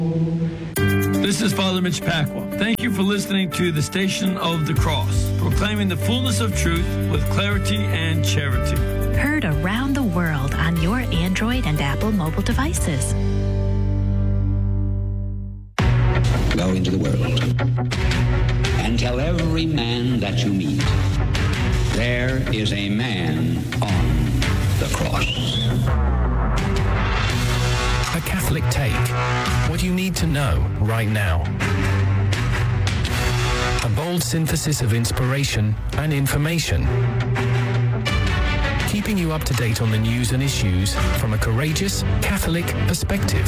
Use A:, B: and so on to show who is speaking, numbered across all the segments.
A: This is Father Mitch Pacwa. Thank you for listening to the Station of the Cross, proclaiming the fullness of truth with clarity and charity.
B: Heard around the world on your Android and Apple mobile devices.
C: Go into the world and tell every man that you meet, there is a man on the cross.
D: A Catholic Take. What you need to know right now. A bold synthesis of inspiration and information. Keeping you up to date on the news and issues from a courageous Catholic perspective.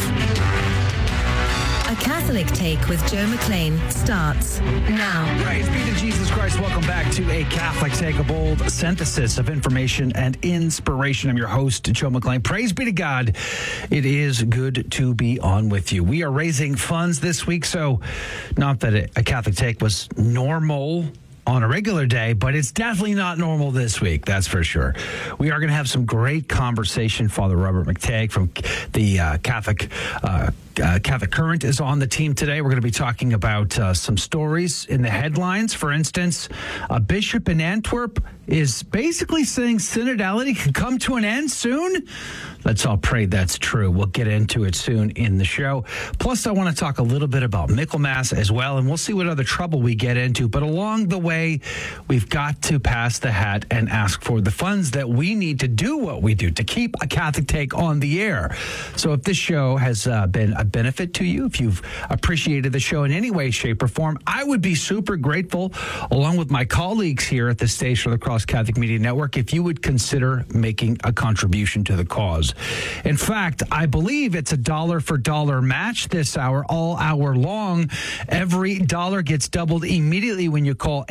E: A Catholic Take with Joe McLean starts now.
F: Praise be to Jesus Christ. Welcome back to A Catholic Take, a bold synthesis of information and inspiration. I'm your host, Joe McLean. Praise be to God. It is good to be on with you. We are raising funds this week, so not that A Catholic Take was normal on a regular day, but it's definitely not normal this week, that's for sure. We are going to have some great conversation. Father Robert McTagg from the Catholic Current is on the team today. We're going to be talking about some stories in the headlines. For instance, a bishop in Antwerp is basically saying synodality can come to an end soon. Let's all pray that's true. We'll get into it soon in the show. Plus, I want to talk a little bit about Michaelmas as well, and we'll see what other trouble we get into. But along the way, we've got to pass the hat and ask for the funds that we need to do what we do, to keep A Catholic Take on the air. So if this show has been a benefit to you, if you've appreciated the show in any way, shape, or form, I would be super grateful, along with my colleagues here at the Station of the Cross Catholic Media Network, if you would consider making a contribution to the cause. In fact, I believe it's a dollar for dollar match this hour, all hour long. Every dollar gets doubled immediately when you call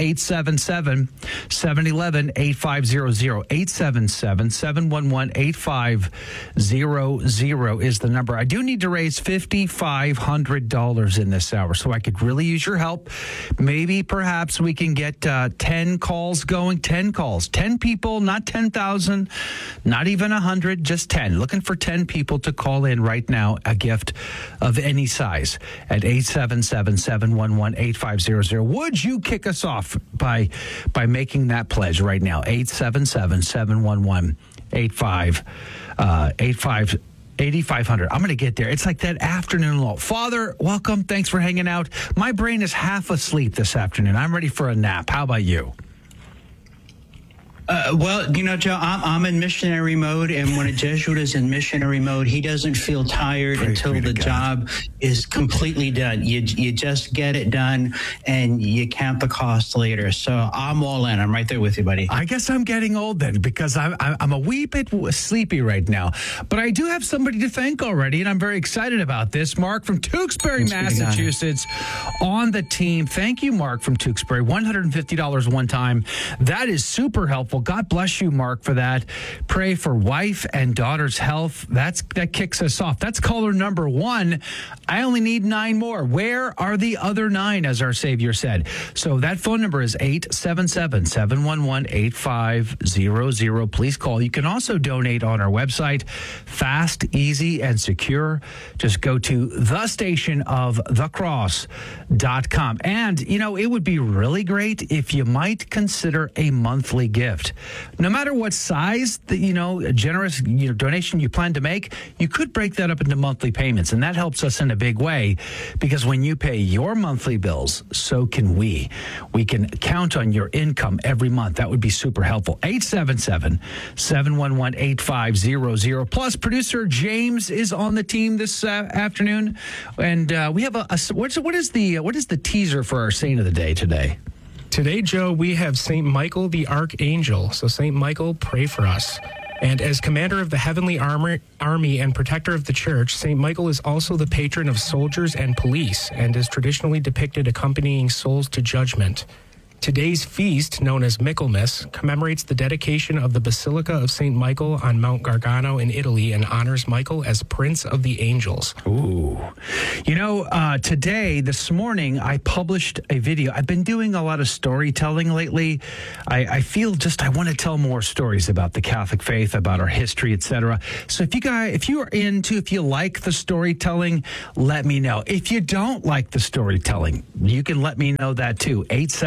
F: 877-711-8500. 877-711-8500 is the number. I do need to raise $5,500 in this hour, so I could really use your help. Maybe, perhaps, we can get 10 calls going. 10 calls. 10 people, not 10,000, not even 100, just 10. Looking for 10 people to call in right now, a gift of any size at 877-711-8500. Would you kick us off by making that pledge right now? 877-711-8500. I'm going to get there. It's like that afternoon lull. Father, welcome. Thanks for hanging out. My brain is half asleep this afternoon. I'm ready for a nap. How about you?
G: Well, Joe, I'm in missionary mode, and when a Jesuit is in missionary mode, he doesn't feel tired until the job is completely done. You just get it done, and you count the cost later. So I'm all in. I'm right there with you, buddy.
F: I guess I'm getting old then, because I'm a wee bit sleepy right now. But I do have somebody to thank already, and I'm very excited about this. Mark from Tewksbury, Massachusetts, on the team. Thank you, Mark from Tewksbury. $150 one time. That is super helpful. God bless you, Mark, for that. Pray for wife and daughter's health. That kicks us off. That's caller number 1. I only need 9 more. Where are the other 9, as our Savior said? So that phone number is 877-711-8500. Please call. You can also donate on our website. Fast, easy, and secure. Just go to thestationofthecross.com. And, it would be really great if you might consider a monthly gift. No matter what size, a generous donation you plan to make, you could break that up into monthly payments. And that helps us in a big way, because when you pay your monthly bills, so can we. We can count on your income every month. That would be super helpful. 877-711-8500. Plus, producer James is on the team this afternoon. And we have what is the teaser for our saint of the day today?
H: Today, Joe, we have St. Michael the Archangel. So, St. Michael, pray for us. And as commander of the heavenly army and protector of the church, St. Michael is also the patron of soldiers and police, and is traditionally depicted accompanying souls to judgment. Today's feast, known as Michaelmas, commemorates the dedication of the Basilica of St. Michael on Mount Gargano in Italy and honors Michael as Prince of the Angels.
F: Ooh. You know, this morning, I published a video. I've been doing a lot of storytelling lately. I feel I want to tell more stories about the Catholic faith, about our history, etc. So if you like the storytelling, let me know. If you don't like the storytelling, you can let me know that too.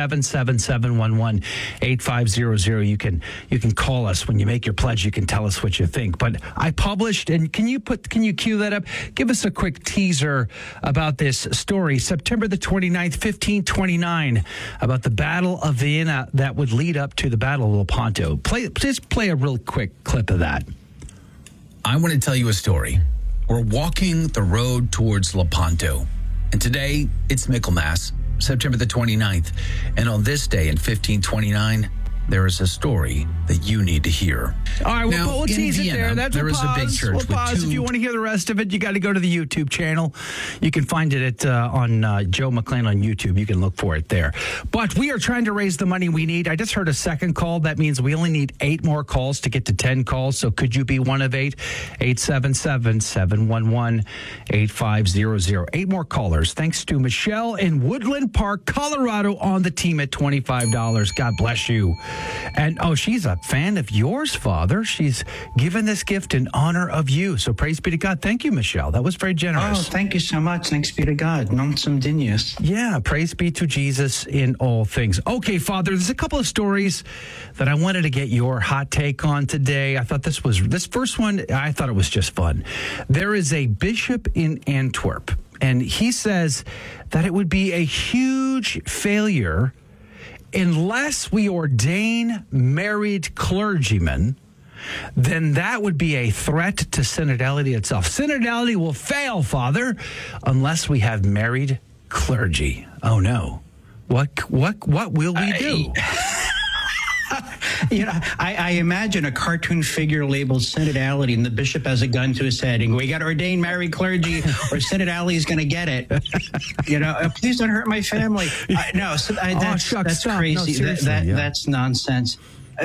F: 877-711-8500. You can call us when you make your pledge. You can tell us what you think. But I published, and can you cue that up? Give us a quick teaser about this story. September the 29th, 1529, about the Battle of Vienna that would lead up to the Battle of Lepanto. Just play a real quick clip of that.
I: I want to tell you a story. We're walking the road towards Lepanto, and today it's Michaelmas, September the 29th. And on this day in 1529, there is a story that you need to hear.
F: All right, we'll tease
I: Vienna,
F: it there.
I: There was a big church.
F: We'll pause. If you want to hear the rest of it, you got to go to the YouTube channel. You can find it on Joe McClain on YouTube. You can look for it there. But we are trying to raise the money we need. I just heard a second call. That means we only need 8 more calls to get to 10 calls. So could you be one of 8? 877-711-8500. 8 more callers. Thanks to Michelle in Woodland Park, Colorado, on the team at $25. God bless you. And, she's a fan of yours, Father. She's given this gift in honor of you. So praise be to God. Thank you, Michelle. That was very generous.
G: Oh, thank you so much. Thanks be to God. Non sum dignus.
F: Yeah, praise be to Jesus in all things. Okay, Father, there's a couple of stories that I wanted to get your hot take on today. I thought this first one, I thought it was just fun. There is a bishop in Antwerp, and he says that it would be a huge failure unless we ordain married clergymen. Then that would be a threat to synodality itself. Synodality will fail, Father, unless we have married clergy. Oh no. What will we do?
G: I imagine a cartoon figure labeled synodality, and the bishop has a gun to his head, and we got to ordain married clergy, or synodality is going to get it. Please don't hurt my family. That's crazy.
F: No,
G: that's nonsense.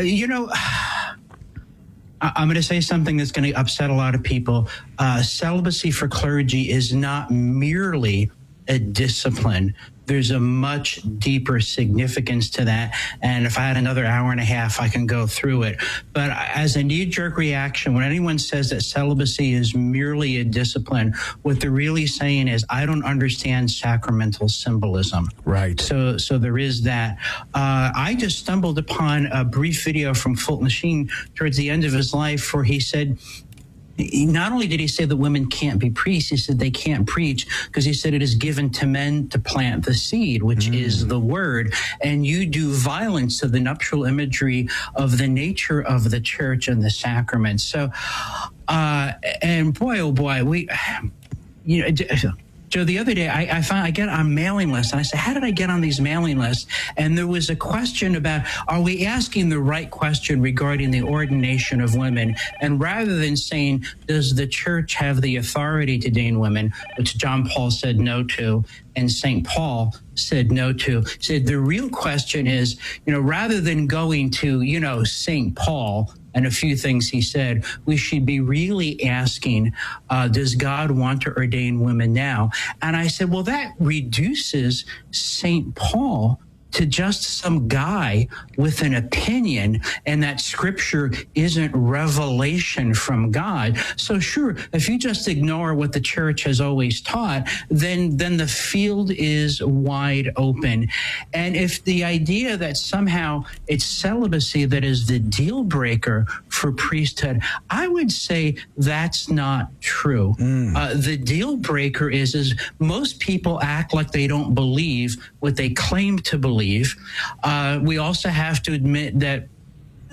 G: I'm going to say something that's going to upset a lot of people. Celibacy for clergy is not merely a discipline. There's a much deeper significance to that. And if I had another hour and a half, I can go through it. But as a knee-jerk reaction, when anyone says that celibacy is merely a discipline, what they're really saying is, I don't understand sacramental symbolism.
F: Right.
G: So there is that. I just stumbled upon a brief video from Fulton Sheen towards the end of his life where he said, not only did he say that women can't be priests, he said they can't preach because he said it is given to men to plant the seed, which is the word. And you do violence to the nuptial imagery of the nature of the church and the sacraments. So, and boy, oh boy, Joe, the other day I get on mailing lists, and I said, how did I get on these mailing lists? And there was a question about, are we asking the right question regarding the ordination of women? And rather than saying, does the church have the authority to ordain women, which John Paul said no to, and St. Paul said no to, said the real question is, rather than going to, St. Paul and a few things he said, we should be really asking, does God want to ordain women now? And I said, well, that reduces St. Paul to just some guy with an opinion, and that scripture isn't revelation from God. So sure, if you just ignore what the church has always taught, then the field is wide open. And if the idea that somehow it's celibacy that is the deal breaker for priesthood, I would say that's not true. The deal breaker is most people act like they don't believe what they claim to believe. We also have to admit that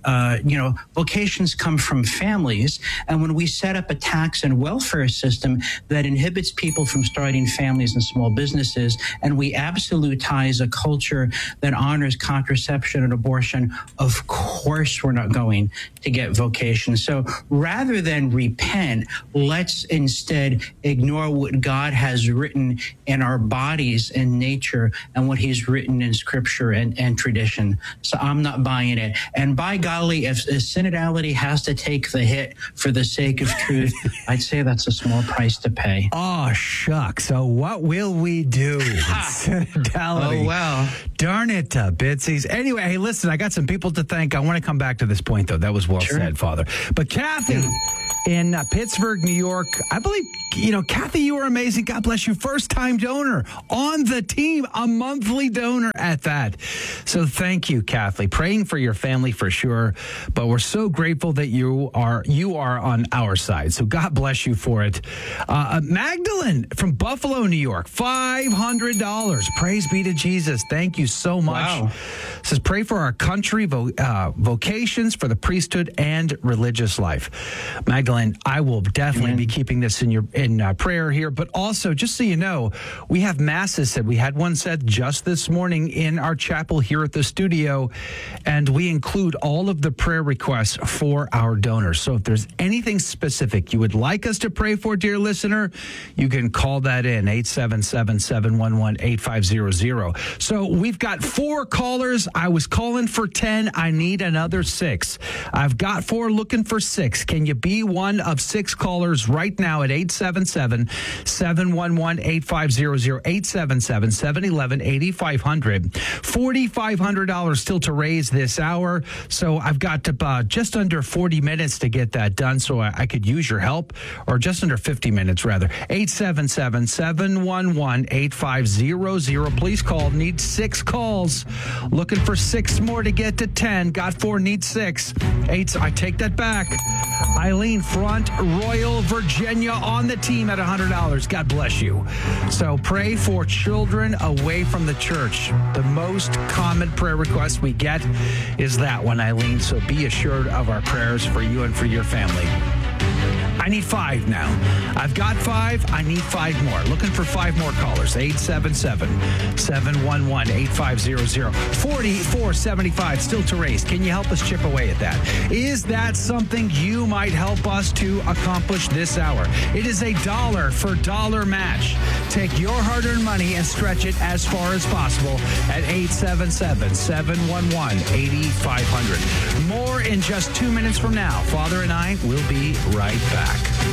G: vocations come from families. And when we set up a tax and welfare system that inhibits people from starting families and small businesses, and we absolutize a culture that honors contraception and abortion, of course we're not going to get vocations. So rather than repent, let's instead ignore what God has written in our bodies and nature and what he's written in scripture and tradition. So I'm not buying it. And by golly, if synodality has to take the hit for the sake of truth, I'd say that's a small price to pay.
F: Oh, shucks. So what will we do? Synodality.
G: Oh, well.
F: Darn it, Bitsies. Anyway, hey, listen, I got some people to thank. I want to come back to this point, though. That was well said, Father. But Kathy in Pittsburgh, New York, I believe, Kathy, you are amazing. God bless you. First-time donor on the team, a monthly donor at that. So thank you, Kathy. Praying for your family for sure, but we're so grateful that you are on our side. So God bless you for it. Magdalene from Buffalo, New York, $500. Praise be to Jesus. Thank you so much.
G: Wow.
F: Says, pray for our country, vocations, for the priesthood, and religious life. Magdalene, I will definitely be keeping this in prayer here, but also, just so you know, we have masses said. We had one said just this morning in our chapel here at the studio, and we include all of the prayer requests for our donors. So if there's anything specific you would like us to pray for, dear listener, you can call that in, 877-711-8500. So we've got 4 callers. I was calling for 10. I need another 6. I've got 4, looking for 6. Can you be one of 6 callers right now at 877-711-8500, 877-711-8500. $4,500 still to raise this hour. So I've got just under 40 minutes to get that done, so I could use your help, or just under 50 minutes, rather. 877-711-8500. Please call. Need 6 calls. Looking for 6 more to get to 10. Got 4, need 6. 8. I take that back. Eileen, Front Royal, Virginia, on the team at $100. God bless you. So pray for children away from the church. The most common prayer request we get is that one, Eileen. So be assured of our prayers for you and for your family. I need 5 now. I've got 5. I need 5 more. Looking for 5 more callers. 877-711-8500. $4,475 still to raise. Can you help us chip away at that? Is that something you might help us to accomplish this hour? It is a dollar for dollar match. Take your hard-earned money and stretch it as far as possible at 877-711-8500. More in just 2 minutes from now. Father and I will be right back.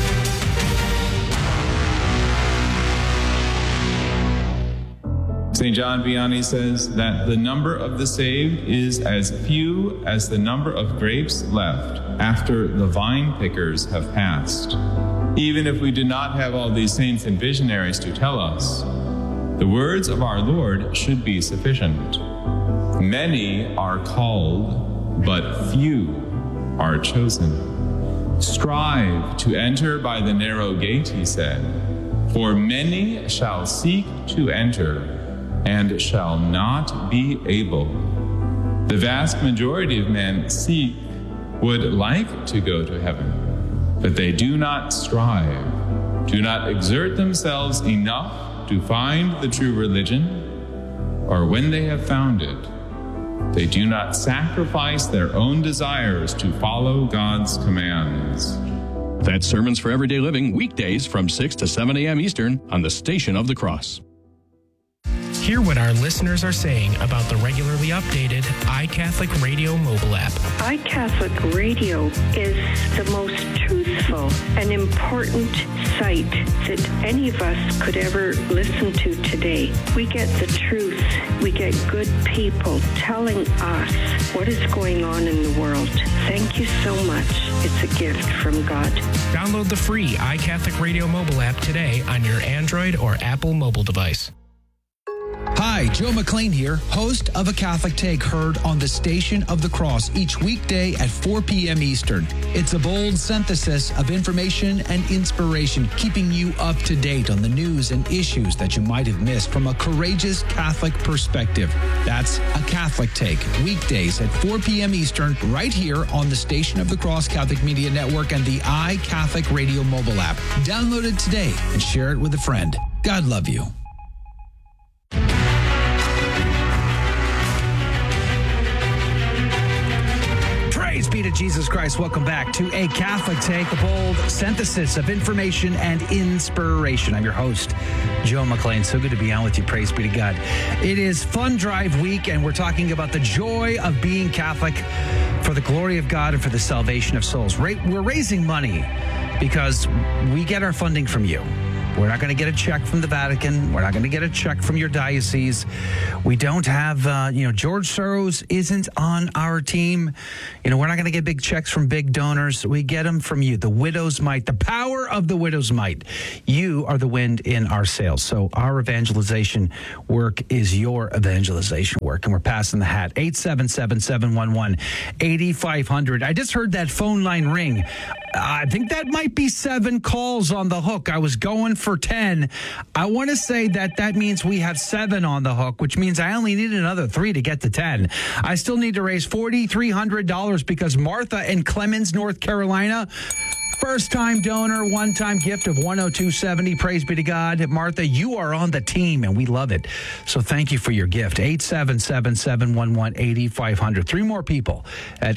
J: St. John Vianney says that the number of the saved is as few as the number of grapes left after the vine pickers have passed. Even if we do not have all these saints and visionaries to tell us, the words of our Lord should be sufficient. Many are called, but few are chosen. Strive to enter by the narrow gate, he said, for many shall seek to enter and shall not be able. The vast majority of men would like to go to heaven, but they do not strive, do not exert themselves enough to find the true religion, or when they have found it, they do not sacrifice their own desires to follow God's commands.
K: That's Sermons for Everyday Living, weekdays from 6 to 7 a.m. Eastern on the Station of the Cross.
H: Hear what our listeners are saying about the regularly updated iCatholic Radio mobile app.
L: iCatholic Radio is the most truthful and important site that any of us could ever listen to today. We get the truth. We get good people telling us what is going on in the world. Thank you so much. It's a gift from God.
H: Download the free iCatholic Radio mobile app today on your Android or Apple mobile device.
F: Hi, Joe McClain here, host of A Catholic Take, heard on the Station of the Cross each weekday at 4 p.m. Eastern. It's a bold synthesis of information and inspiration, keeping you up to date on the news and issues that you might have missed from a courageous Catholic perspective. That's A Catholic Take, weekdays at 4 p.m. Eastern, right here on the Station of the Cross Catholic Media Network and the iCatholic Radio mobile app. Download it today and share it with a friend. God love you. Praise be to Jesus Christ. Welcome back to A Catholic Take, a bold synthesis of information and inspiration. I'm your host, Joe McClain. So good to be on with you. Praise be to God. It is Fund Drive Week, and we're talking about the joy of being Catholic for the glory of God and for the salvation of souls. We're raising money because we get our funding from you. We're not going to get a check from the Vatican. We're not going to get a check from your diocese. We don't have, George Soros isn't on our team. We're not going to get big checks from big donors. We get them from you, the widow's mite, the power of the widow's mite. You are the wind in our sails. So our evangelization work is your evangelization work, and we're passing the hat. 877-711-8500. I just heard that phone line ring. I think that might be 7 calls on the hook. I was going for 10. I want to say that means we have 7 on the hook, which means I only need another 3 to get to 10. I still need to raise $4,300 because Martha in Clemens, North Carolina, first-time donor, one-time gift of $102.70. Praise be to God. Martha, you are on the team, and we love it. So thank you for your gift. 877-711-8500. 3 more people at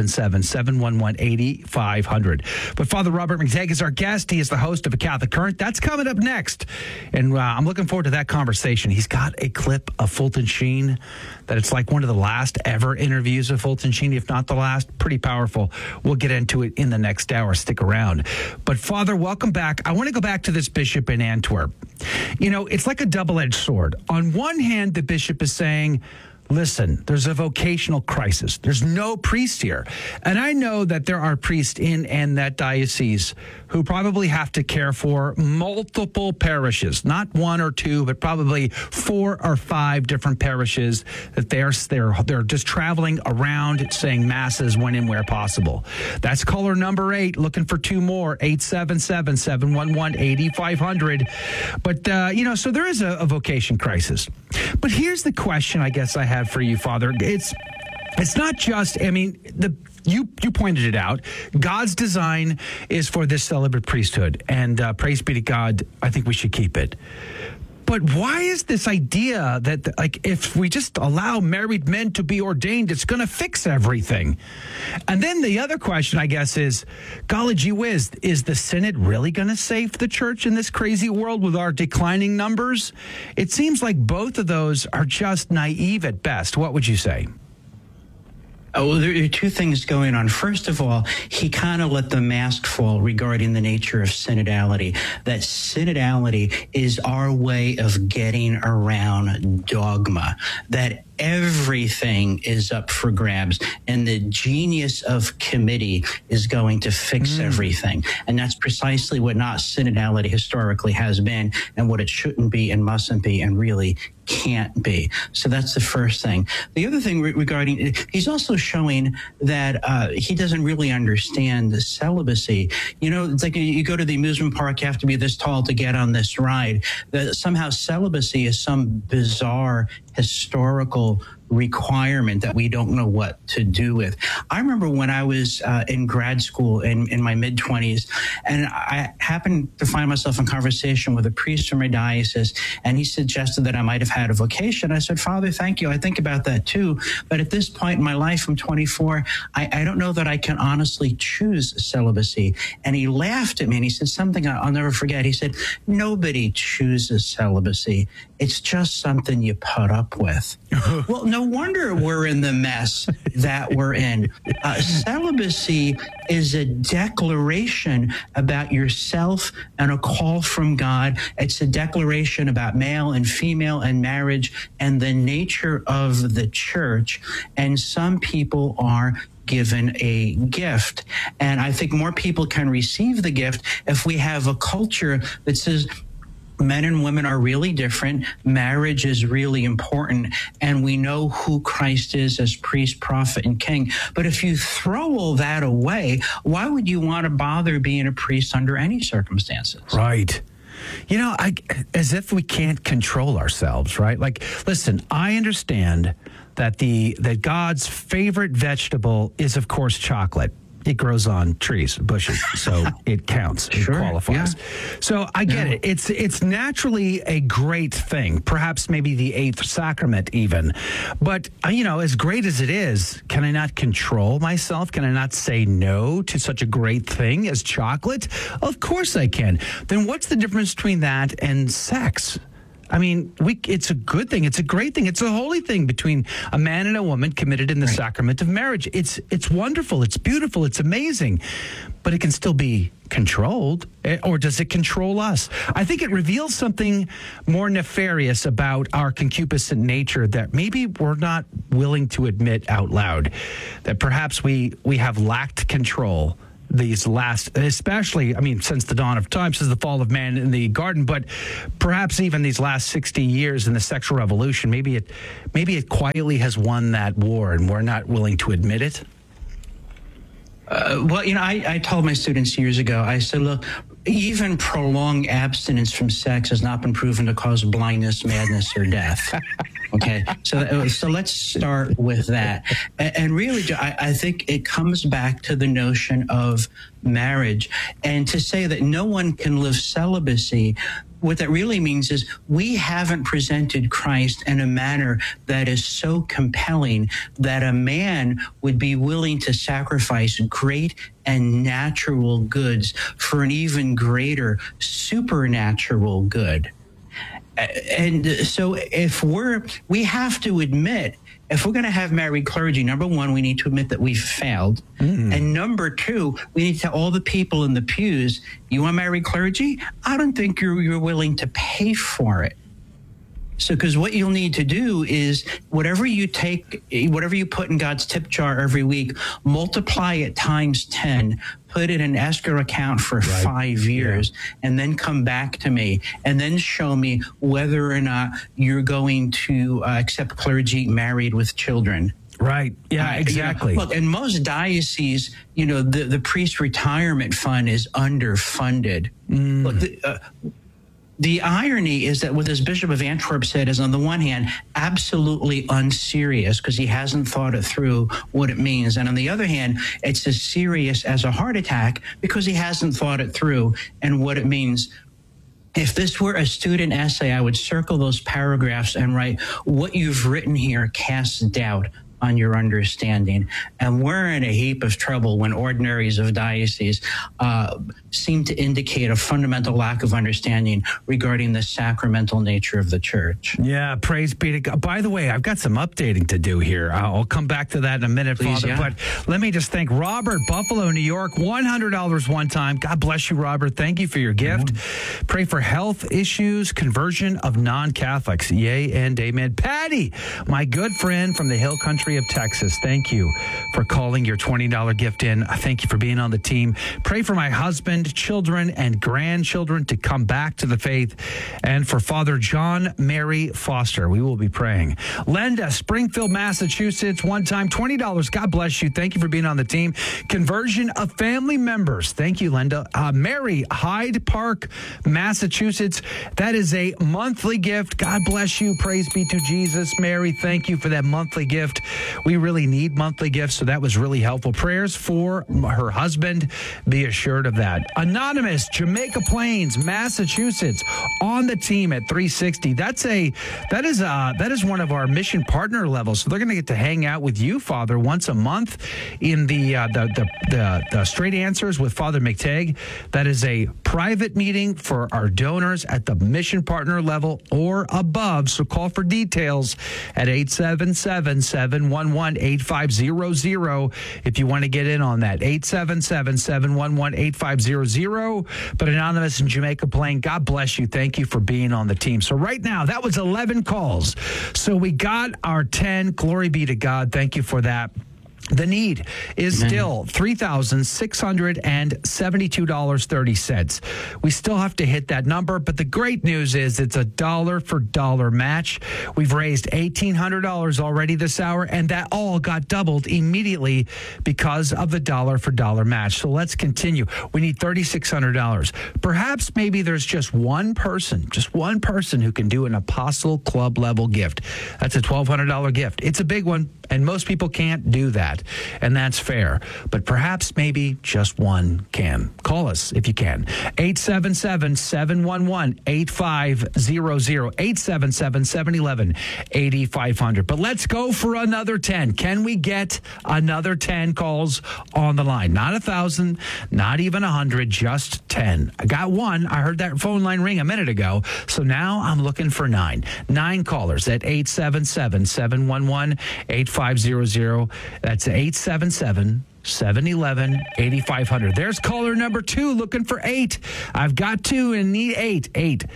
F: 877-711-8500. But Father Robert McTagg is our guest. He is the host of A Catholic Current. That's coming up next. And I'm looking forward to that conversation. He's got a clip of Fulton Sheen that it's like one of the last ever interviews of Fulton Sheen, if not the last. Pretty powerful. We'll get into it in the next hour. Stick around. But Father, welcome back. I want to go back to this bishop in Antwerp. It's like a double-edged sword. On one hand, the bishop is saying, listen, there's a vocational crisis. There's no priest here. And I know that there are priests in and that diocese who probably have to care for multiple parishes, not 1 or 2, but probably 4 or 5 different parishes that they're just traveling around saying masses when and where possible. That's caller number 8, looking for 2 more, 877-711-8500. But, so there is a vocation crisis. But here's the question I guess I have for you, Father. It's not just, you pointed it out. God's design is for this celibate priesthood, and praise be to God, I think we should keep it. But why is this idea that, if we just allow married men to be ordained, it's going to fix everything? And then the other question, I guess, is, golly gee whiz, is the Synod really going to save the church in this crazy world with our declining numbers? It seems like both of those are just naive at best. What would you say?
G: Oh, there are 2 things going on. First of all, he kind of let the mask fall regarding the nature of synodality. That synodality is our way of getting around dogma. That everything is up for grabs, and the genius of committee is going to fix everything. And that's precisely what not synodality historically has been, and what it shouldn't be and mustn't be and really can't be. So that's the first thing. The other thing regarding, he's also showing that he doesn't really understand the celibacy. It's like you go to the amusement park, you have to be this tall to get on this ride. That somehow celibacy is some bizarre historical requirement that we don't know what to do with. I remember when I was in grad school in my mid-20s, and I happened to find myself in conversation with a priest from my diocese, and he suggested that I might have had a vocation. I said, Father, thank you. I think about that too. But at this point in my life, I'm 24, I don't know that I can honestly choose celibacy. And he laughed at me, and he said something I'll never forget. He said, nobody chooses celibacy. It's just something you put up with. Well, no wonder we're in the mess that we're in. Celibacy is a declaration about yourself and a call from God. It's a declaration about male and female and marriage and the nature of the church. And some people are given a gift. And I think more people can receive the gift if we have a culture that says, men and women are really different. Marriage is really important, and we know who Christ is as priest, prophet, and king. But if you throw all that away, why would you want to bother being a priest under any circumstances?
F: Right. You know, as if we can't control ourselves, right? Like, listen, I understand that that God's favorite vegetable is, of course, chocolate. It grows on trees, bushes, so it counts. It qualifies. Yeah. So I get it. It's naturally a great thing, perhaps maybe the eighth sacrament even. But, you know, as great as it is, can I not control myself? Can I not say no to such a great thing as chocolate? Of course I can. Then what's the difference between that and sex? I mean, it's a good thing. It's a great thing. It's a holy thing between a man and a woman committed in the sacrament of marriage. It's wonderful. It's beautiful. It's amazing. But it can still be controlled. Or does it control us? I think it reveals something more nefarious about our concupiscent nature that maybe we're not willing to admit out loud. That perhaps we have lacked control these last, especially, I mean, since the dawn of time, since the fall of man in the garden, but perhaps even these last 60 years in the sexual revolution, maybe it quietly has won that war and we're not willing to admit it.
G: Well, you know, I told my students years ago, I said, look, even prolonged abstinence from sex has not been proven to cause blindness, madness, or death. Okay, so let's start with that. And really, I think it comes back to the notion of marriage. And to say that no one can live celibacy, what that really means is we haven't presented Christ in a manner that is so compelling that a man would be willing to sacrifice great and natural goods for an even greater supernatural good. And so we have to admit, if we're going to have married clergy, number one, we need to admit that we've failed. And number two, we need to tell all the people in the pews, you want married clergy? I don't think you're willing to pay for it. So, because what you'll need to do is whatever you put in God's tip jar every week, multiply it times 10, put it in an escrow account for 5 years, and then come back to me and then show me whether or not you're going to accept clergy married with children.
F: Right. Yeah, exactly.
G: Look, in most dioceses, you know, the priest retirement fund is underfunded. Look, the irony is that what this Bishop of Antwerp said is, on the one hand, absolutely unserious because he hasn't thought it through what it means. And on the other hand, it's as serious as a heart attack because he hasn't thought it through and what it means. If this were a student essay, I would circle those paragraphs and write, what you've written here casts doubt on your understanding. And we're in a heap of trouble when ordinaries of diocese seem to indicate a fundamental lack of understanding regarding the sacramental nature of the church.
F: Yeah, praise be to God. By the way, I've got some updating to do here. I'll come back to that in a minute,
G: Please,
F: Father.
G: yeah.
F: But let me just thank Robert, Buffalo, New York, $100 one time. God bless you, Robert. Thank you for your gift. Pray for health issues, conversion of non-Catholics. Yay and amen. Patty, my good friend from the Hill Country of Texas, thank you for calling your $20 gift in. Thank you for being on the team. Pray for my husband, children, and grandchildren to come back to the faith, and for Father John Mary Foster. We will be praying. Linda, Springfield, Massachusetts, one time, $20. God bless you. Thank you for being on the team. Conversion of family members. Thank you, Linda. Mary, Hyde Park, Massachusetts. That is a monthly gift. God bless you. Praise be to Jesus. Mary, thank you for that monthly gift. We really need monthly gifts, so that was really helpful. Prayers for her husband. Be assured of that. Anonymous, Jamaica Plains, Massachusetts, on the team at 360. That is one of our mission partner levels. So they're going to get to hang out with you, Father, once a month in the Straight Answers with Father McTagg. That is a private meeting for our donors at the mission partner level or above. So call for details at 877-711-8500 if you want to get in on that. 877-711-8500. But Anonymous in Jamaica Plain, God bless you. Thank you for being on the team. So right now, that was 11 calls. So we got our 10. Glory be to God. Thank you for that. The need is still $3,672.30. We still have to hit that number, but the great news is it's a dollar-for-dollar match. We've raised $1,800 already this hour, and that all got doubled immediately because of the dollar-for-dollar match. So let's continue. We need $3,600. Perhaps maybe there's just one person who can do an Apostle Club level gift. That's a $1,200 gift. It's a big one, and most people can't do that. And that's fair. But perhaps maybe just one can. Call us if you can. 877-711-8500. 877-711-8500. But let's go for another 10. Can we get another 10 calls on the line? Not 1,000, not even 100, just 10. I got one. I heard that phone line ring a minute ago. So now I'm looking for 9. 9 callers at 877-711-8500. That's 877-711-8500. There's caller number 2 looking for 8. I've got 2 and need 8.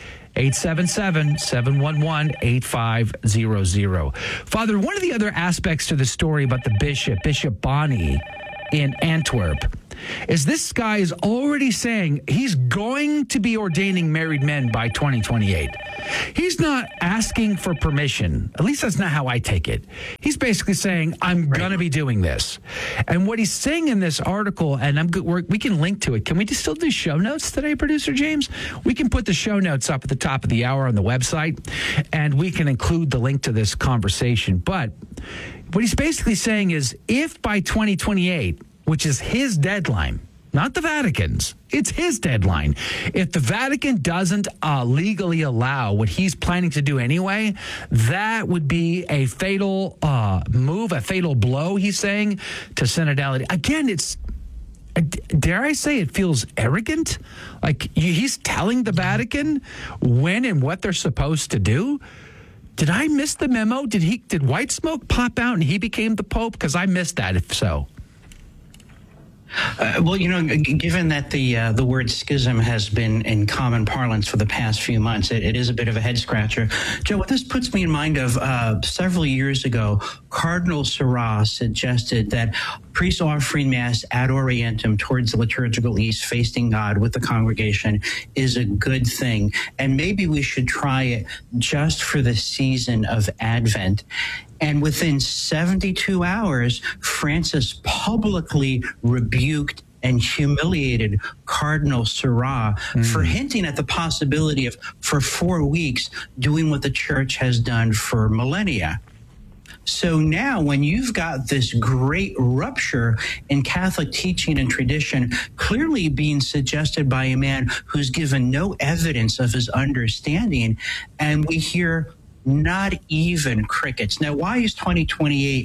F: 877-711-8500. Father, one of the other aspects to the story about the Bishop Bonnie in Antwerp, is this guy is already saying he's going to be ordaining married men by 2028. He's not asking for permission. At least that's not how I take it. He's basically saying, I'm going to be doing this. And what he's saying in this article, and we can link to it. Can we just still do show notes today, Producer James? We can put the show notes up at the top of the hour on the website, and we can include the link to this conversation. But what he's basically saying is, if by 2028, which is his deadline, not the Vatican's, it's his deadline. If the Vatican doesn't legally allow what he's planning to do anyway, that would be a fatal move, a fatal blow, he's saying, to synodality. Again, it's, dare I say, it feels arrogant. Like he's telling the Vatican when and what they're supposed to do. Did I miss the memo? Did white smoke pop out and he became the Pope? Because I missed that, if so.
G: Well, given that the word schism has been in common parlance for the past few months, it is a bit of a head scratcher. Joe, what this puts me in mind of several years ago, Cardinal Sarah suggested that priests offering Mass ad orientem towards the liturgical east, facing God with the congregation, is a good thing. And maybe we should try it just for the season of Advent. And within 72 hours, Francis publicly rebuked and humiliated Cardinal Sarah for hinting at the possibility of, for 4 weeks, doing what the church has done for millennia. So now when you've got this great rupture in Catholic teaching and tradition clearly being suggested by a man who's given no evidence of his understanding, and we hear not even crickets. Now, why is 2028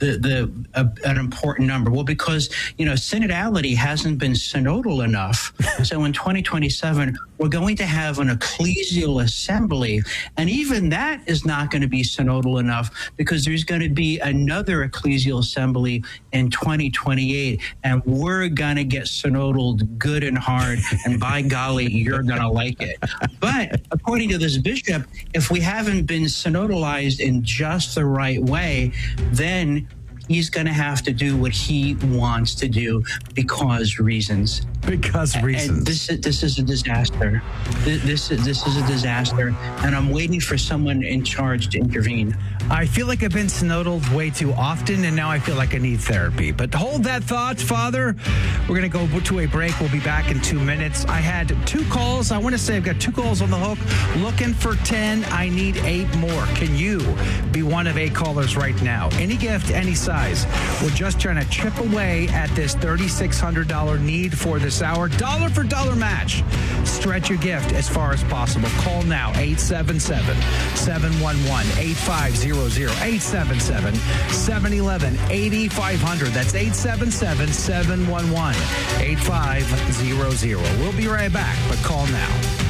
G: an important number? Well, because, synodality hasn't been synodal enough. So in 2027, we're going to have an ecclesial assembly. And even that is not going to be synodal enough because there's going to be another ecclesial assembly in 2028. And we're going to get synodal good and hard. And by golly, you're going to like it. But according to this bishop, if we haven't been synodalized in just the right way, then he's going to have to do what he wants to do because reasons.
F: Because reasons.
G: And this is a disaster. This is a disaster, and I'm waiting for someone in charge to intervene.
F: I feel like I've been synodal way too often, and now I feel like I need therapy. But hold that thought, Father. We're going to go to a break. We'll be back in 2 minutes. I had 2 calls. I want to say I've got 2 calls on the hook. Looking for 10. I need 8 more. Can you be one of 8 callers right now? Any gift, any size. We're just trying to chip away at this $3,600 need for this hour. Dollar for dollar match. Stretch your gift as far as possible. Call now, 877-711-8500. 877-711-8500. That's 877-711-8500. We'll be right back, but call now.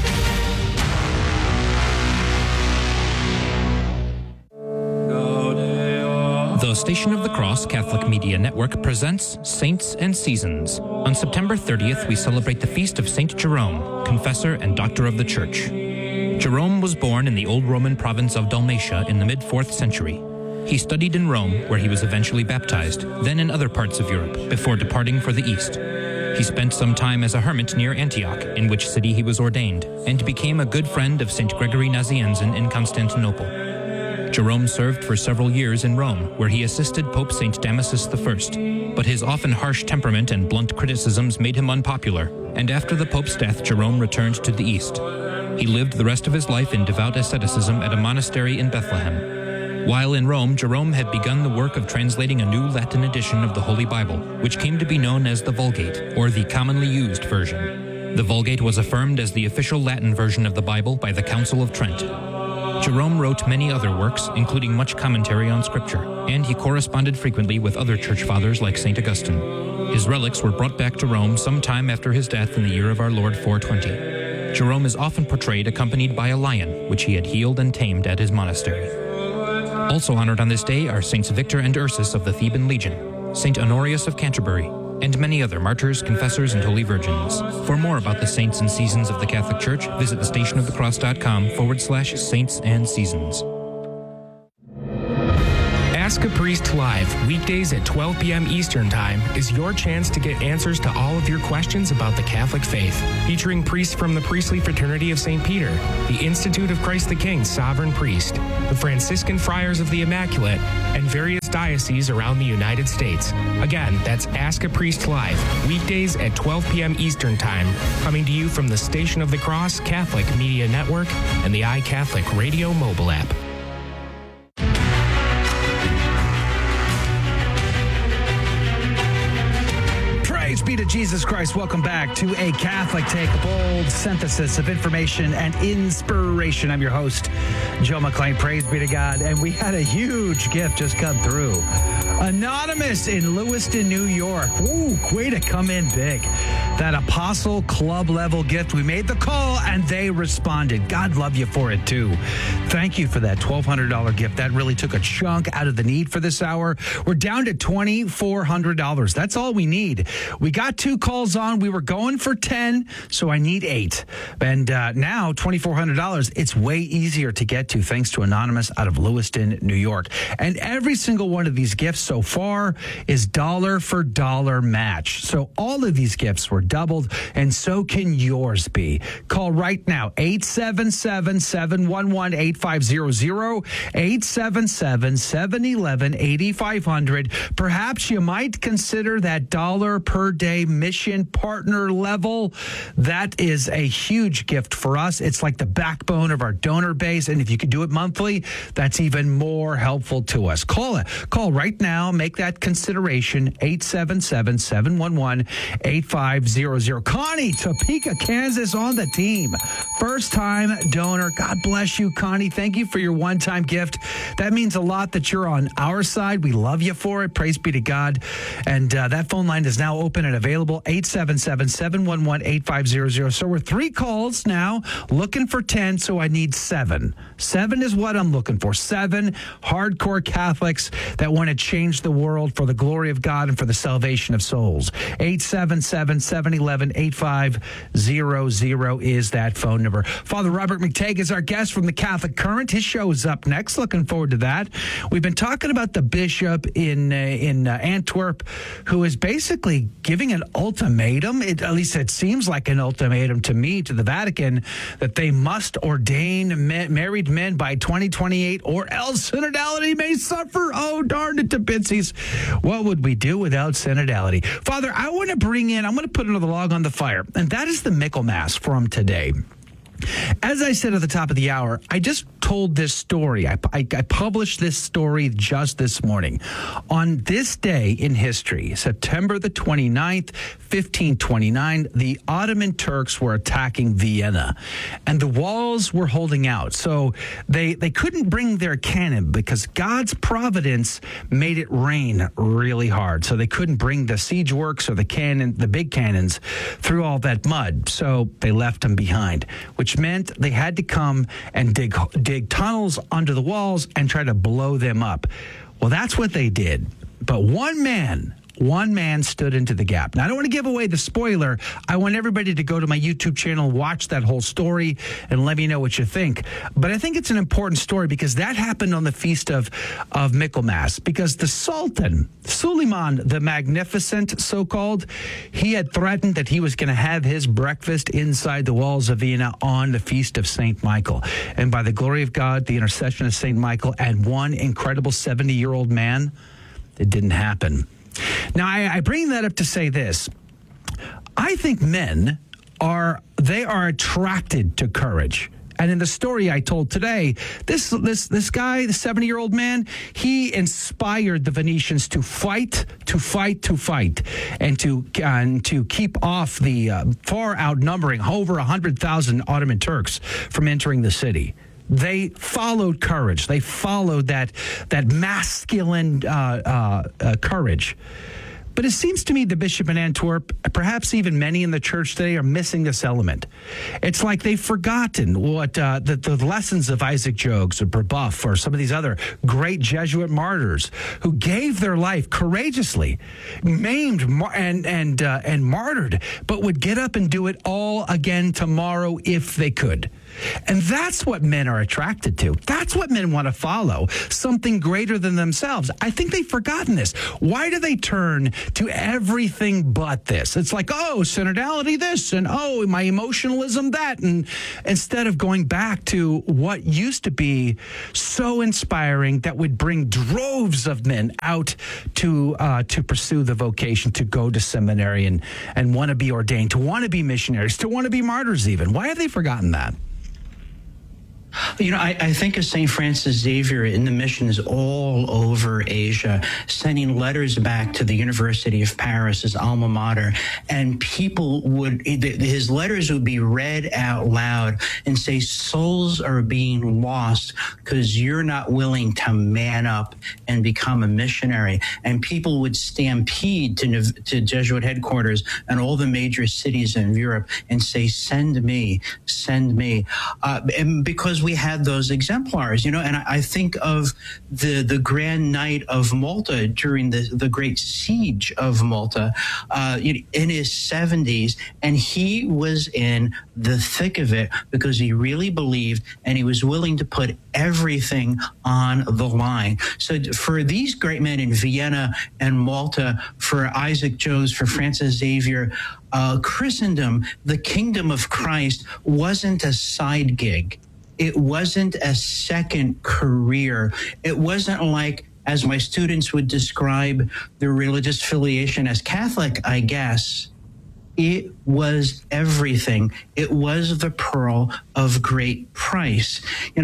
M: The Station of the Cross Catholic Media Network presents Saints and Seasons. On September 30th, we celebrate the feast of Saint Jerome, confessor and doctor of the Church. Jerome was born in the old Roman province of Dalmatia in the mid-4th century. He studied in Rome, where he was eventually baptized, then in other parts of Europe, before departing for the East. He spent some time as a hermit near Antioch, in which city he was ordained, and became a good friend of St. Gregory Nazianzen in Constantinople. Jerome served for several years in Rome, where he assisted Pope St. Damasus I, but his often harsh temperament and blunt criticisms made him unpopular, and after the Pope's death, Jerome returned to the East. He lived the rest of his life in devout asceticism at a monastery in Bethlehem. While in Rome, Jerome had begun the work of translating a new Latin edition of the Holy Bible, which came to be known as the Vulgate, or the commonly used version. The Vulgate was affirmed as the official Latin version of the Bible by the Council of Trent. Jerome wrote many other works, including much commentary on Scripture, and he corresponded frequently with other church fathers like St. Augustine. His relics were brought back to Rome sometime after his death in the year of our Lord 420. Jerome is often portrayed accompanied by a lion, which he had healed and tamed at his monastery. Also honored on this day are Saints Victor and Ursus of the Theban Legion, Saint Honorius of Canterbury, and many other martyrs, confessors, and holy virgins. For more about the saints and seasons of the Catholic Church, visit thestationofthecross.com/saints and seasons.
H: Ask a Priest Live, weekdays at 12 p.m. Eastern Time, is your chance to get answers to all of your questions about the Catholic faith. Featuring priests from the Priestly Fraternity of St. Peter, the Institute of Christ the King Sovereign Priest, the Franciscan Friars of the Immaculate, and various dioceses around the United States. Again, that's Ask a Priest Live, weekdays at 12 p.m. Eastern Time, coming to you from the Station of the Cross Catholic Media Network and the iCatholic Radio mobile app.
F: Be to Jesus Christ. Welcome back to A Catholic Take, a bold synthesis of information and inspiration. I'm your host, Joe McClain. Praise be to God. And we had a huge gift just come through. Anonymous in Lewiston, New York. Ooh, way to come in big. That Apostle Club level gift. We made the call and they responded. God love you for it too. Thank you for that $1,200 gift. That really took a chunk out of the need for this hour. We're down to $2,400. That's all we need. We got 2 calls on. We were going for 10, so I need 8. And now $2,400. It's way easier to get to thanks to Anonymous out of Lewiston, New York. And every single one of these gifts so far is dollar for dollar match. So all of these gifts were doubled, and so can yours be. Call right now, 877-711-8500, 877-711-8500. Perhaps you might consider that dollar per day mission partner level. That is a huge gift for us. It's like the backbone of our donor base, and if you can do it monthly, that's even more helpful to us. Call right now. Make that consideration, 877-711-8500. Connie, Topeka, Kansas on the team. First-time donor. God bless you, Connie. Thank you for your one-time gift. That means a lot that you're on our side. We love you for it. Praise be to God. And that phone line is now open and available, 877-711-8500. So we're 3 calls now, looking for 10, so I need 7. 7 is what I'm looking for. 7 hardcore Catholics that want to change the world for the glory of God and for the salvation of souls. 877-711-8500 is that phone number. Father Robert McTague is our guest from the Catholic Current. His show is up next. Looking forward to that. We've been talking about the bishop in Antwerp, who is basically giving an ultimatum. At least it seems like an ultimatum to me, to the Vatican, that they must ordain married men by 2028 or else synodality may suffer. Oh, darn it to bitsies. What would we do without synodality? Father, I'm going to put another log on the fire, and that is the Michaelmas from today. As I said at the top of the hour, I just told this story. I published this story just this morning. On this day in history, September the 29th, 1529, the Ottoman Turks were attacking Vienna, and the walls were holding out. So they couldn't bring their cannon because God's providence made it rain really hard. So they couldn't bring the siege works or the big cannons through all that mud. So they left them behind, which meant they had to come and dig tunnels under the walls and try to blow them up. Well, that's what they did. But one man One man stood into the gap. Now, I don't want to give away the spoiler. I want everybody to go to my YouTube channel, watch that whole story, and let me know what you think. But I think it's an important story because that happened on the feast of Michaelmas. Because the Sultan, Suleiman the Magnificent, so-called, he had threatened that he was going to have his breakfast inside the walls of Vienna on the feast of St. Michael. And by the glory of God, the intercession of St. Michael, and one incredible 70-year-old man, it didn't happen. Now, I bring that up to say this. I think men are attracted to courage. And in the story I told today, this guy, the 70-year-old man, he inspired the Venetians to fight, and to keep off the far outnumbering over 100,000 Ottoman Turks from entering the city. They followed courage. They followed that masculine courage. But it seems to me the bishop in Antwerp, perhaps even many in the church today, are missing this element. It's like they've forgotten what the lessons of Isaac Jogues or Brebeuf or some of these other great Jesuit martyrs who gave their life courageously, maimed and martyred, but would get up and do it all again tomorrow if they could. And that's what men are attracted to. That's what men want to follow, something greater than themselves. I think they've forgotten this. Why do they turn to everything but this? It's like, oh, synodality this, and oh, my emotionalism that, and instead of going back to what used to be so inspiring that would bring droves of men out to pursue the vocation, to go to seminary and want to be ordained, to want to be missionaries, to want to be martyrs even. Why have they forgotten that?
G: You know, I think of St. Francis Xavier in the missions all over Asia, sending letters back to the University of Paris, his alma mater, and his letters would be read out loud and say, souls are being lost because you're not willing to man up and become a missionary. And people would stampede to Jesuit headquarters and all the major cities in Europe and say, send me. And because we had those exemplars, and I think of the Grand Knight of Malta during the Great Siege of Malta in his 70s, and he was in the thick of it because he really believed and he was willing to put everything on the line. So for these great men in Vienna and Malta, for Isaac Jogues, for Francis Xavier, Christendom, the kingdom of Christ, wasn't a side gig. It wasn't a second career. It wasn't like, as my students would describe their religious affiliation as Catholic, I guess. It was everything. It was the pearl of great price.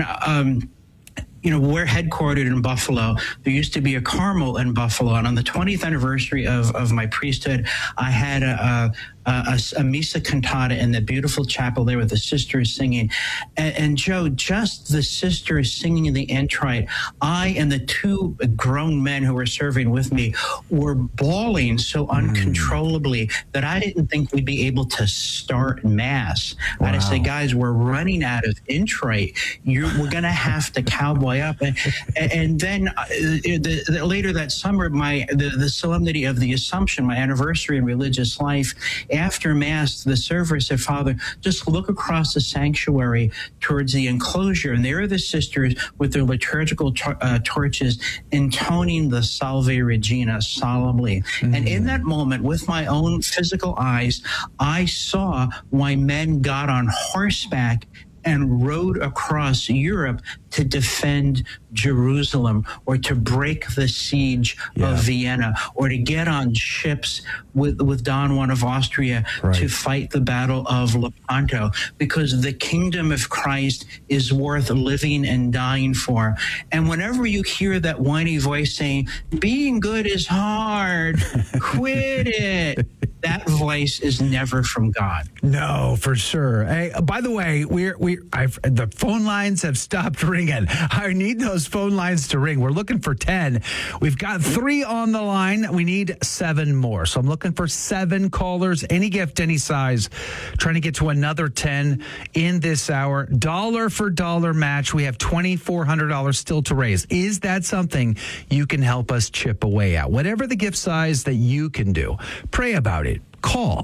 G: We're headquartered in Buffalo. There used to be a Carmel in Buffalo, and on the 20th anniversary of my priesthood, I had a missa cantata in the beautiful chapel there with the sisters singing. And Joe, just the sisters singing in the introit, I and the two grown men who were serving with me were bawling so uncontrollably that I didn't think we'd be able to start Mass. Wow. I had to say, guys, we're running out of introit. We're going to have to cowboy up. And then later that summer, the solemnity of the Assumption, my anniversary in religious life, after Mass, the server said, Father, just look across the sanctuary towards the enclosure, and there are the sisters with their liturgical torches intoning the Salve Regina solemnly. Mm-hmm. And in that moment, with my own physical eyes, I saw why men got on horseback and rode across Europe to defend Jerusalem, or to break the siege of Vienna, or to get on ships with Don Juan of Austria to fight the Battle of Lepanto, because the kingdom of Christ is worth living and dying for. And whenever you hear that whiny voice saying, being good is hard, quit it. that voice is never from God.
F: No, for sure. Hey, by the way, the phone lines have stopped ringing. I need those phone lines to ring. We're looking for 10. We've got 3 on the line. We need 7 more. So I'm looking for 7 callers, any gift, any size, trying to get to another 10 in this hour. Dollar for dollar match. We have $2,400 still to raise. Is that something you can help us chip away at? Whatever the gift size that you can do, pray about it. Call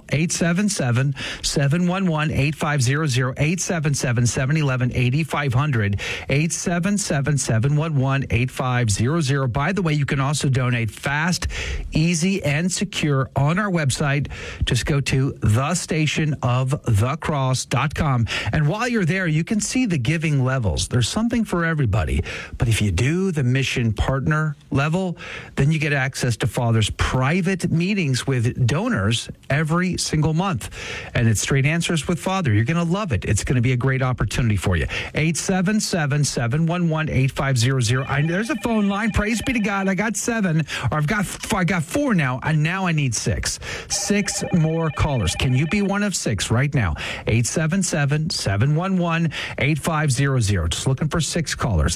F: 877-711-8500, 877-711-8500, 877-711-8500. By the way, you can also donate fast, easy, and secure on our website. Just go to thestationofthecross.com. And while you're there, you can see the giving levels. There's something for everybody. But if you do the mission partner level, then you get access to Father's private meetings with donors every single month. And it's Straight Answers with Father. You're going to love it. It's going to be a great opportunity for you. 877-711-8500. There's a phone line. Praise be to God. I got 7, or I got 4 now, and now I need 6. 6 more callers. Can you be one of 6 right now? 877-711-8500. Just looking for 6 callers.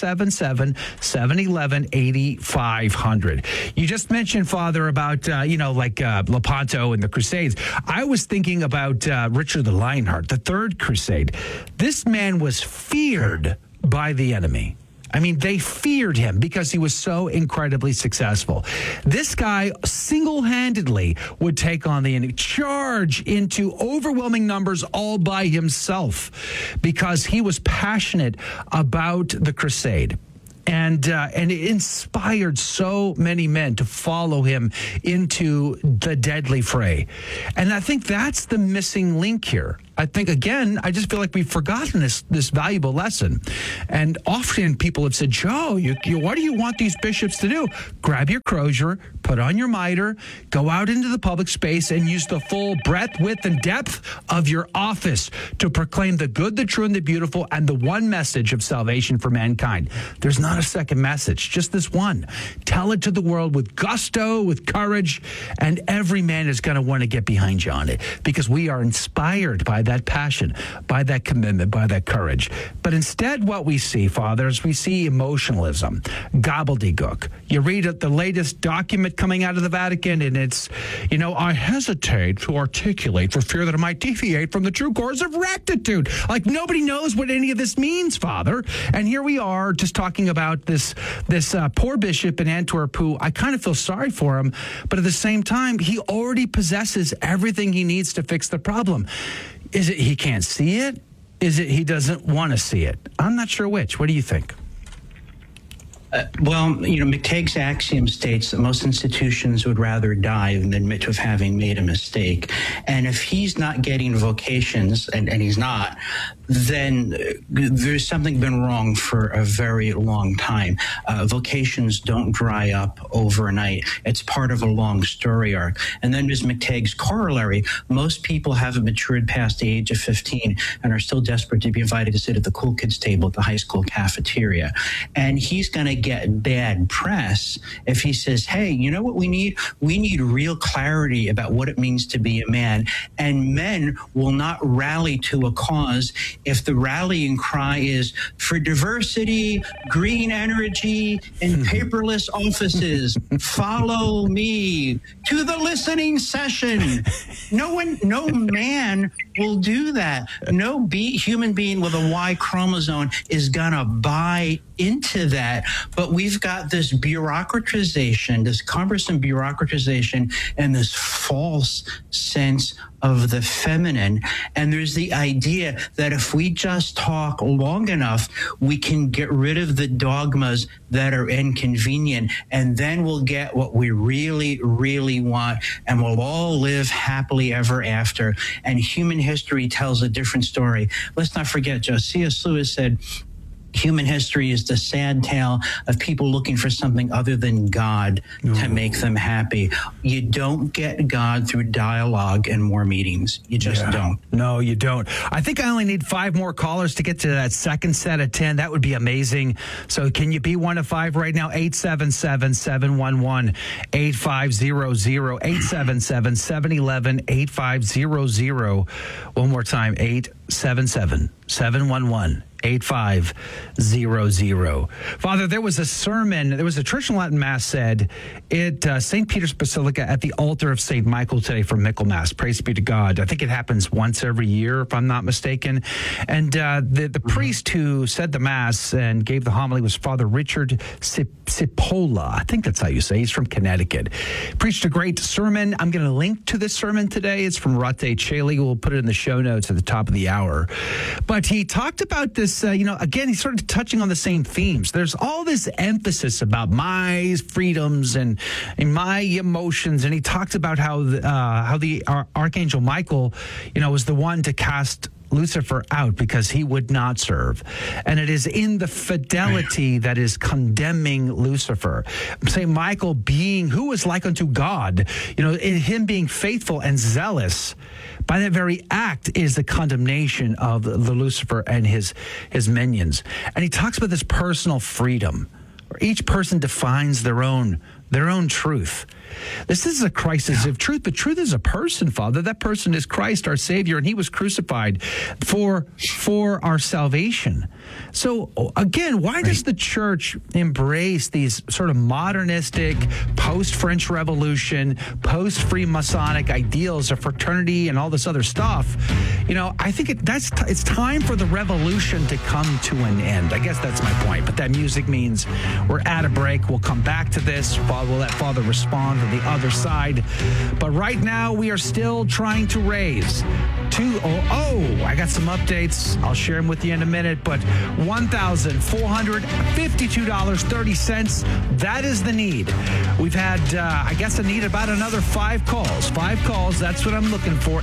F: 877-711-8500. You just mentioned, Father, about, Lepanto and the Crusades. I was thinking about Richard the Lionheart, the Third Crusade. This man was feared by the enemy. I mean, they feared him because he was so incredibly successful. This guy single-handedly would take on the enemy, charge into overwhelming numbers all by himself because he was passionate about the crusade. And it inspired so many men to follow him into the deadly fray. And I think that's the missing link here. I think, again, I just feel like we've forgotten this valuable lesson. And often people have said, Joe, what do you want these bishops to do? Grab your crozier, put on your mitre, go out into the public space and use the full breadth, width, and depth of your office to proclaim the good, the true, and the beautiful, and the one message of salvation for mankind. There's not a second message, just this one. Tell it to the world with gusto, with courage, and every man is going to want to get behind you on it because we are inspired by that passion, by that commitment, by that courage. But instead, what we see, Father, is we see emotionalism, gobbledygook. You read the latest document coming out of the Vatican, and it's, I hesitate to articulate for fear that it might deviate from the true course of rectitude. Like, nobody knows what any of this means, Father. And here we are just talking about this poor bishop in Antwerp who I kind of feel sorry for him, but at the same time, he already possesses everything he needs to fix the problem. Is it he can't see it? Is it he doesn't want to see it? I'm not sure which. What do you think?
G: McTague's axiom states that most institutions would rather die than admit to having made a mistake. And if he's not getting vocations, and he's not, then there's something been wrong for a very long time. Vocations don't dry up overnight. It's part of a long story arc. And then there's McTague's corollary. Most people haven't matured past the age of 15 and are still desperate to be invited to sit at the cool kids table at the high school cafeteria. And he's going to get bad press if he says, hey, you know what we need? We need real clarity about what it means to be a man. And men will not rally to a cause if the rallying cry is for diversity, green energy, and paperless offices. Follow me to the listening session. No man will do that. No human being with a Y chromosome is gonna buy into that. But we've got this bureaucratization, this cumbersome bureaucratization, and this false sense of the feminine. And there's the idea that if we just talk long enough, we can get rid of the dogmas that are inconvenient, and then we'll get what we really, really want, and we'll all live happily ever after. And human history tells a different story. Let's not forget, C.S. Lewis said, Human history is the sad tale of people looking for something other than God to make them happy. You don't get God through dialogue and more meetings. You just don't.
F: No, you don't. I think I only need 5 more callers to get to that second set of 10. That would be amazing. So can you be one of 5 right now? 877-711-8500, 877-711-8500. One more time, 877-711-8500. 8500. Father, there was a church in Latin Mass said at St. Peter's Basilica at the altar of St. Michael today for Michaelmas. Praise be to God. I think it happens once every year, if I'm not mistaken. And the priest who said the Mass and gave the homily was Father Richard Cipolla. I think that's how you say. He's from Connecticut. Preached a great sermon. I'm going to link to this sermon today. It's from Rate Chaley. We'll put it in the show notes at the top of the hour. But he talked about this, again, he's sort of touching on the same themes. There's all this emphasis about my freedoms and my emotions. And he talks about how the Archangel Michael, was the one to cast Lucifer out because he would not serve. And it is in the fidelity that is condemning Lucifer. St. Michael being who is like unto God, in him being faithful and zealous, by that very act is the condemnation of the Lucifer and his minions. And he talks about this personal freedom, where each person defines their own truth. This is a crisis of truth, but truth is a person, Father. That person is Christ, our Savior, and he was crucified for our salvation. So, again, why does the church embrace these sort of modernistic, post-French Revolution, post-free Masonic ideals of fraternity and all this other stuff? I think it's time for the revolution to come to an end. I guess that's my point, but that music means we're at a break. We'll come back to this. We'll let Father respond on the other side. But right now, we are still trying to raise I got some updates. I'll share them with you in a minute, but $1,452.30. That is the need. We've had, I guess I need about another 5 calls. 5 calls, that's what I'm looking for.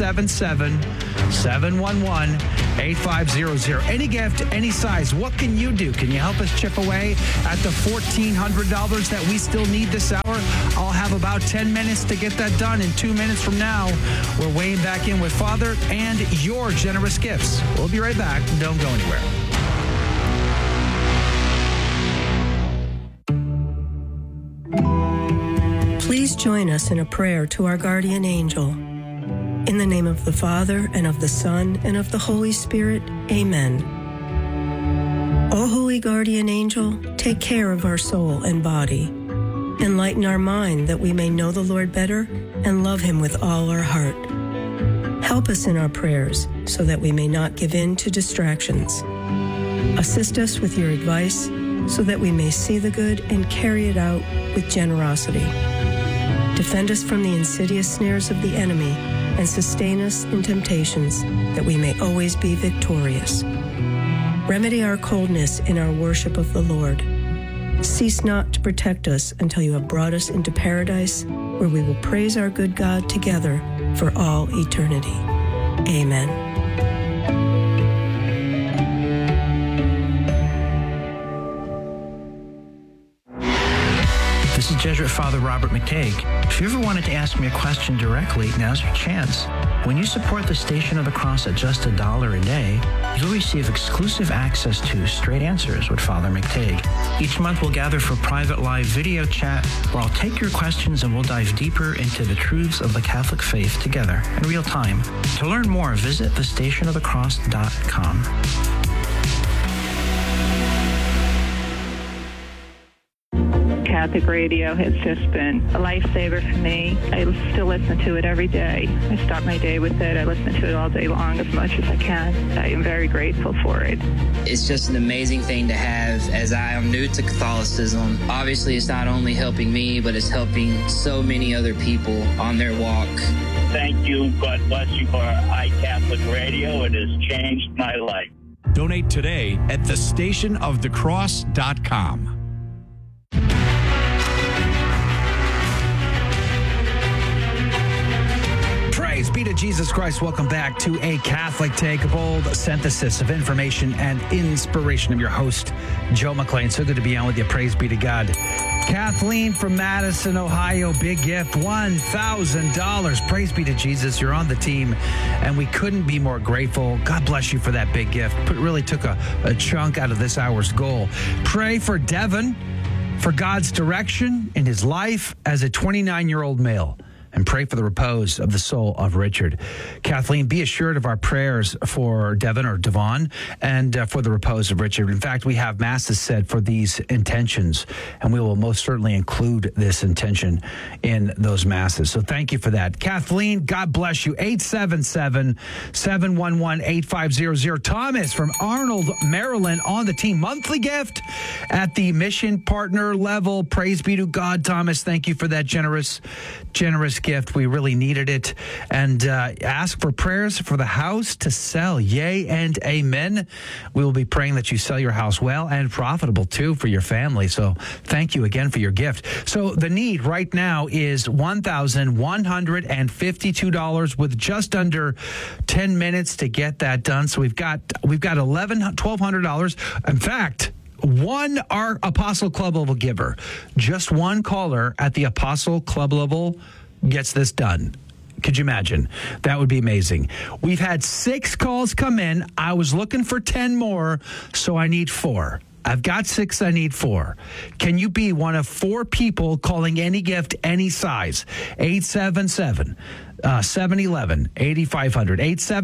F: 877-711-8500. Any gift, any size. What can you do? Can you help us chip away at the $1,400 that we still need this hour? I'll have about 10 minutes to get that done. In 2 minutes from now, we're weighing back in with Father and your generous gifts. We'll be right back. Don't go anywhere.
N: Please join us in a prayer to our guardian angel. In the name of the Father, and of the Son, and of the Holy Spirit, amen. O holy guardian angel, take care of our soul and body. Enlighten our mind that we may know the Lord better and love him with all our heart. Help us in our prayers so that we may not give in to distractions. Assist us with your advice so that we may see the good and carry it out with generosity. Defend us from the insidious snares of the enemy and sustain us in temptations that we may always be victorious. Remedy our coldness in our worship of the Lord. Cease not to protect us until you have brought us into paradise, where we will praise our good God together for all eternity. Amen.
G: This is Jesuit Father Robert McTague. If you ever wanted to ask me a question directly, now's your chance. When you support the Station of the Cross at just $1 a day, you'll receive exclusive access to Straight Answers with Father McTague. Each month we'll gather for private live video chat where I'll take your questions and we'll dive deeper into the truths of the Catholic faith together in real time. To learn more, visit thestationofthecross.com.
O: Catholic radio has just been a lifesaver for me. I still listen to it every day. I start my day with it. I listen to it all day long as much as I can. I am very grateful for it.
P: It's just an amazing thing to have, as I am new to Catholicism. Obviously, it's not only helping me, but it's helping so many other people on their walk.
Q: Thank you. God bless you for iCatholic Radio. It has changed my life.
R: Donate today at thestationofthecross.com.
F: Praise be to Jesus Christ. Welcome back to A Catholic Take, a bold synthesis of information and inspiration. I'm your host, Joe McClain. So good to be on with you. Praise be to God. Kathleen from Madison, Ohio, big gift, $1,000. Praise be to Jesus. You're on the team, and we couldn't be more grateful. God bless you for that big gift. Really took a chunk out of this hour's goal. Pray for Devin for God's direction in his life as a 29-year-old male. And pray for the repose of the soul of Richard. Kathleen, be assured of our prayers for Devin or Devon and for the repose of Richard. In fact, we have masses said for these intentions, and we will most certainly include this intention in those masses. So thank you for that. Kathleen, God bless you. 877-711-8500. Thomas from Arnold, Maryland on the team. Monthly gift at the mission partner level. Praise be to God, Thomas. Thank you for that generous gift. We really needed it. And ask for prayers for the house to sell. Yay and amen. We will be praying that you sell your house well and profitable too for your family. So thank you again for your gift. So the need right now is $1,152 with just under 10 minutes to get that done. So we've got $1,200. In fact, our Apostle Club level giver, just one caller at the Apostle Club level gets this done. Could you imagine? That would be amazing. We've had 6 calls come in. I was looking for 10 more, so I need 4. I've got 6, I need 4. Can you be one of 4 people calling any gift, any size? 877-711-8500.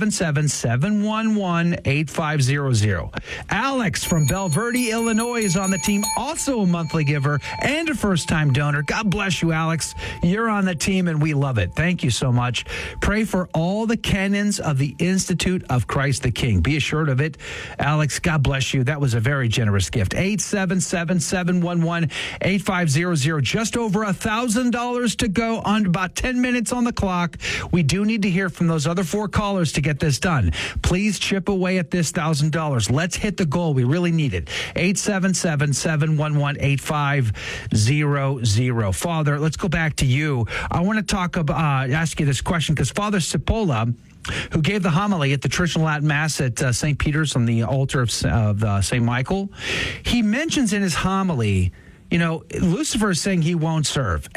F: 877-711-8500. Alex from Belle Verde, Illinois is on the team, also a monthly giver and a first-time donor. God bless you, Alex. You're on the team, and we love it. Thank you so much. Pray for all the canons of the Institute of Christ the King. Be assured of it. Alex, God bless you. That was a very generous gift. 877-711-8500. Just over $1,000 to go on about 10 minutes on the clock. We do need to hear from those other 4 callers to get this done. Please chip away at this $1,000. Let's hit the goal. We really need it. 877-711-8500. Father, let's go back to you. I want to ask you this question because Father Cipolla, who gave the homily at the traditional Latin Mass at St. Peter's on the altar of St. Michael, he mentions in his homily, Lucifer is saying he won't serve.